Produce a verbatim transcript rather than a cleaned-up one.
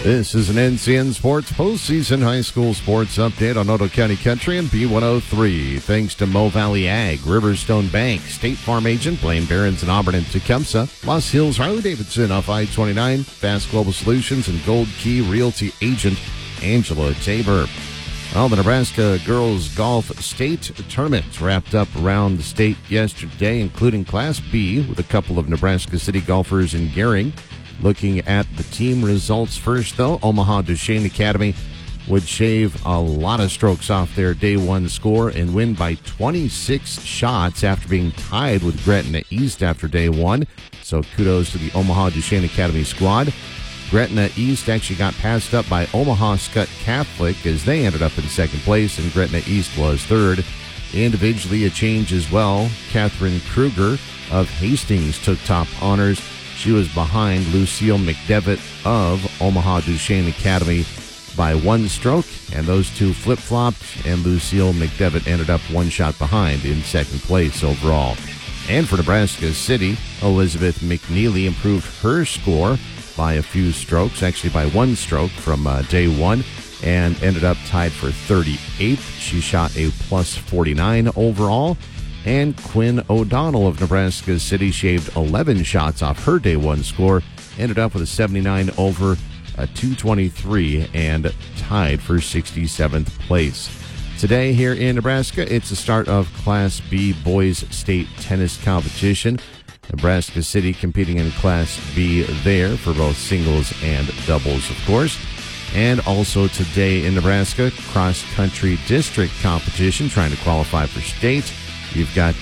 This is an N C N Sports postseason high school sports update on Otoe County Country and B one oh three. Thanks to Mo Valley Ag, Riverstone Bank, State Farm Agent, Blaine Barons and Auburn and Tecumseh, Los Hills Harley-Davidson off I twenty-nine, Fast Global Solutions, and Gold Key Realty Agent Angela Tabor. Well, the Nebraska Girls Golf State Tournament wrapped up around the state yesterday, including Class B with a couple of Nebraska City golfers in Gehring. Looking at the team results first, though, Omaha Duchesne Academy would shave a lot of strokes off their day one score and win by twenty-six shots after being tied with Gretna East after day one. So kudos to the Omaha Duchesne Academy squad. Gretna East actually got passed up by Omaha Skutt Catholic as they ended up in second place, and Gretna East was third. Individually, a change as well. Catherine Kruger of Hastings took top honors. She was behind Lucille McDevitt of Omaha Duchesne Academy by one stroke, and those two flip-flopped, and Lucille McDevitt ended up one shot behind in second place overall. And for Nebraska City, Elizabeth McNeely improved her score by a few strokes, actually by one stroke from uh, day one, and ended up tied for thirty-eighth. She shot a plus forty-nine overall. And Quinn O'Donnell of Nebraska City shaved eleven shots off her day one score, ended up with a seventy-nine over a two twenty-three, and tied for sixty-seventh place. Today here in Nebraska, it's the start of Class B Boys State Tennis Competition. Nebraska City competing in Class B there for both singles and doubles, of course. And also today in Nebraska, cross-country district competition trying to qualify for state. You've got